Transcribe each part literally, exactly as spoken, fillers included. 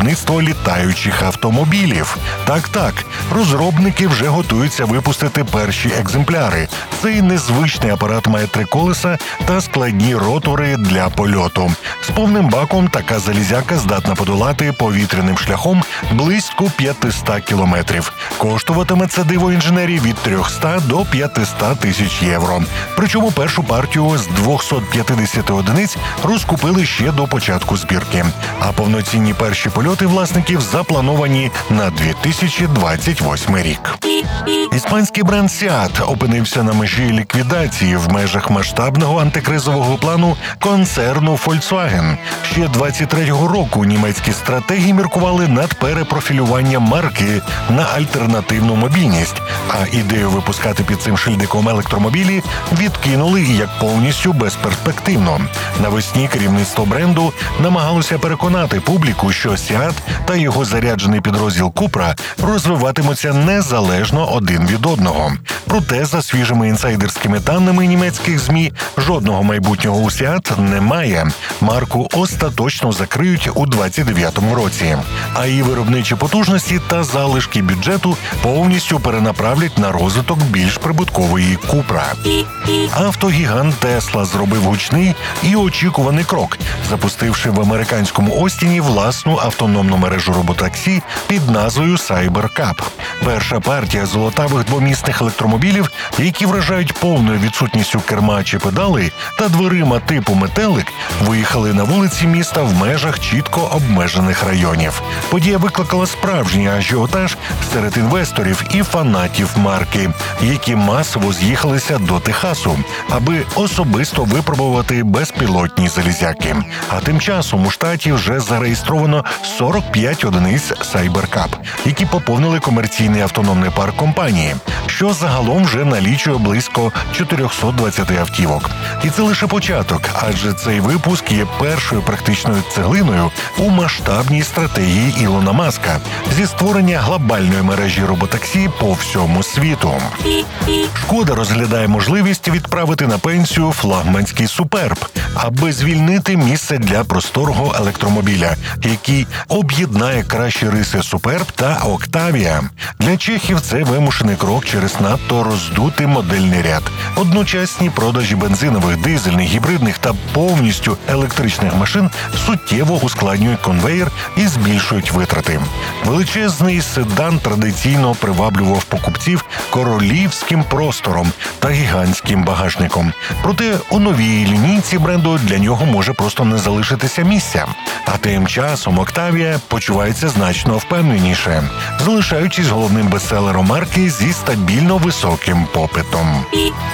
виробництво літаючих автомобілів. Так-так, розробники вже готуються випустити перші екземпляри. Цей незвичний апарат має три колеса та складні ротори для польоту. З повним баком така залізяка здатна подолати повітряним шляхом близько п'ятсот кілометрів. Коштуватиме це диво інженерії від триста до п'ятсот тисяч євро. Причому першу партію з двісті п'ятдесят одиниць розкупили ще до початку збірки. А повноцінні перші польоти власників заплановані на дві тисячі двадцять восьмий рік. Іспанський бренд Seat опинився на межі ліквідації в межах масштабного антикризового плану концерну Volkswagen. Ще двадцять третього року німецькі стратеги міркували над перепрофілюванням марки на альтернативну мобільність, а ідею випускати під цим шильдиком електромобілі відкинули як повністю безперспективно. Навесні керівництво бренду намагалося переконати публіку, що Seat та його заряджений підрозділ Cupra розвиватимуться незалежно один від одного. Проте, за свіжими інсайдерськими даними німецьких ЗМІ, жодного майбутнього у Seat немає. Марку остаточно закриють у двадцять дев'ятому році. А її виробничі потужності та залишки бюджету повністю перенаправлять на розвиток більш прибуткової Cupra. Автогігант Tesla зробив гучний і очікуваний крок, запустивши в американському Остіні власну автономну мережу роботаксі під назвою Cybercab. Перша партія золотавих двомісних електромобілів, які вражають повною відсутністю керма чи педалей та дверима типу метелик, виїхали на вулиці міста в межах чітко обмежених районів. Подія викликала справжній ажіотаж серед інвесторів і фанатів марки, які масово з'їхалися до Техасу, аби особисто випробувати безпілотні залізяки. А тим часом у штаті вже зареєстровано сорок п'ять одиниць Cybercab, які поповнили комерційний автономний парк компанії, що загалом вже налічує близько чотириста двадцять автівок. І це лише початок, адже цей випуск є першою практичною цеглиною у масштабній стратегії Ілона Маска зі створення глобальної мережі роботаксі по всьому світу. Шкода розглядає можливість відправити на пенсію флагманський Суперб, аби звільнити місце для просторого електромобіля, який об'єднає кращі риси Суперб та Октавія. Для чехів це вимушений крок через надто роздутий модельний ряд. Одночасні продажі бензинових, дизельних, гібридних та повністю електричних машин суттєво ускладнюють конвеєр і збільшують витрати. Величезний седан традиційно приваблював покупців королівським простором та гігантським багажником. Проте у новій лінійці бренду для нього може просто не залишитися місця. А тим часом Октавія почувається значно впевненіше, залишаючись головним бестселером марки зі стабільно високим попитом.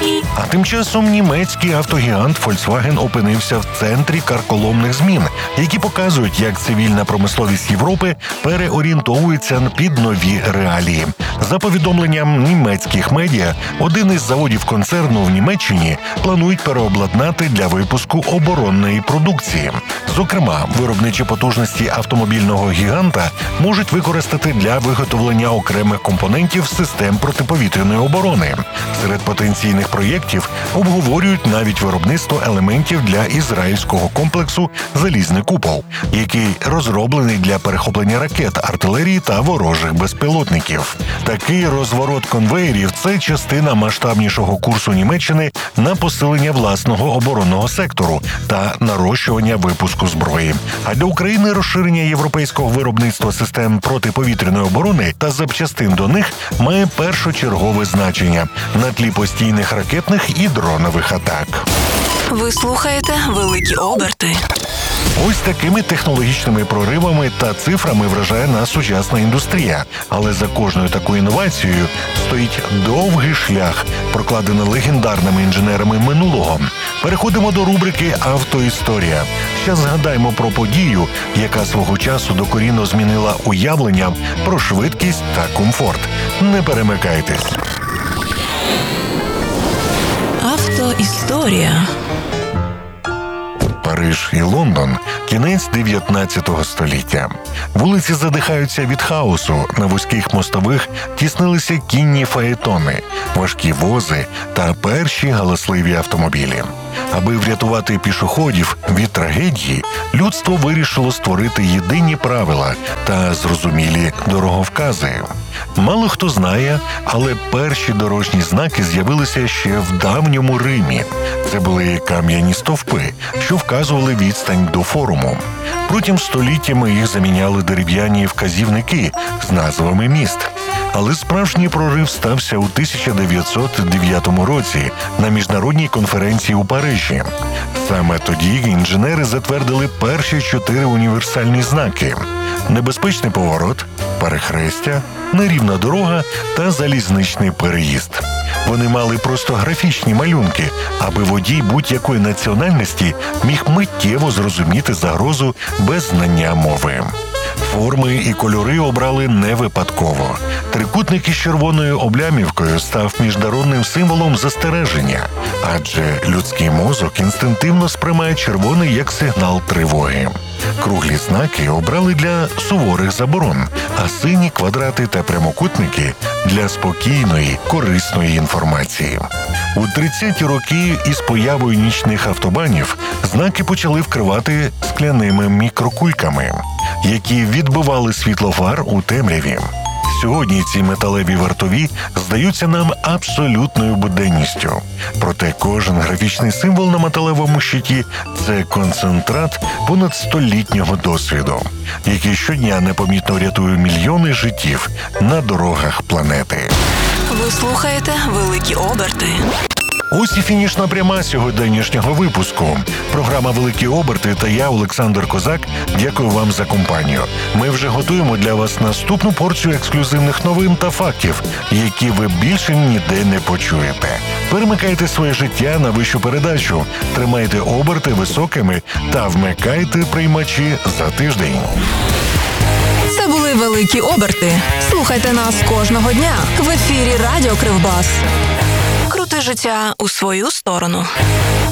А тим часом німецький автогігант Volkswagen опинився в центрі карколомних змін, які показують, як цивільна промисловість Європи переорієнтовується під нові реалії. За повідомленням німецьких медіа, один із заводів концерну в Німеччині планують переобладнати для випуску оборонної продукції. Зокрема, виробничі потужності автомобільного гіганта можуть використати для виготовлення окремих компонентів систем протиповітряної оборони. Серед потенційних проєктів обговорюють навіть виробництво елементів для ізраїльського комплексу «Залізний купол», який розроблений для перехоплення ракет, артилерії та ворожих безпілотників. Такий розворот конвеєрів – це частина масштабнішого курсу Німеччини на посилення власного оборонного сектору та нарощування випуску зброї. А для України розширення європейського виробництва систем протиповітряної оборони та запчастин до них має першочергове значення на тлі постійних ракетних і дронових атак. Ви слухаєте «Великі оберти». Ось такими технологічними проривами та цифрами вражає нас сучасна індустрія. Але за кожною такою інновацією стоїть довгий шлях, прокладений легендарними інженерами минулого. Переходимо до рубрики «Автоісторія». Зараз згадаємо про подію, яка свого часу докорінно змінила уявлення про швидкість та комфорт. Не перемикайтесь. Автоісторія. Париж і Лондон – кінець дев'ятнадцятого століття. Вулиці задихаються від хаосу, на вузьких мостових тіснилися кінні фаетони, важкі вози та перші галасливі автомобілі. Аби врятувати пішоходів від трагедії, людство вирішило створити єдині правила та зрозумілі дороговкази. Мало хто знає, але перші дорожні знаки з'явилися ще в давньому Римі. Це були кам'яні стовпи, що вказували відстань до форуму. Протягом століттями їх заміняли дерев'яні вказівники з назвами міст. Але справжній прорив стався у тисяча дев'ятсот дев'ятому році на міжнародній конференції у Парижі. Саме тоді інженери затвердили перші чотири універсальні знаки – небезпечний поворот, перехрестя, нерівна дорога та залізничний переїзд. Вони мали просто графічні малюнки, аби водій будь-якої національності міг миттєво зрозуміти загрозу без знання мови. Форми і кольори обрали не випадково. Трикутник із червоною облямівкою став міжнародним символом застереження, адже людський мозок інстинктивно сприймає червоний як сигнал тривоги. Круглі знаки обрали для суворих заборон, а сині квадрати та прямокутники – для спокійної, корисної інформації. У тридцяті роки із появою нічних автобанів знаки почали вкривати скляними мікрокульками, які відбивали світло фар у темряві. Сьогодні ці металеві вартові здаються нам абсолютною буденністю. Проте кожен графічний символ на металевому щиті – це концентрат понад столітнього досвіду, який щодня непомітно рятує мільйони життів на дорогах планети. Ви слухаєте «Великі оберти». Ось і фінішна пряма сьогоднішнього випуску. Програма «Великі оберти» та я, Олександр Козак, дякую вам за компанію. Ми вже готуємо для вас наступну порцію ексклюзивних новин та фактів, які ви більше ніде не почуєте. Перемикайте своє життя на вищу передачу, тримайте оберти високими та вмикайте приймачі за тиждень. Це були «Великі оберти». Слухайте нас кожного дня в ефірі Радіо Кривбас. Крути життя у свою сторону.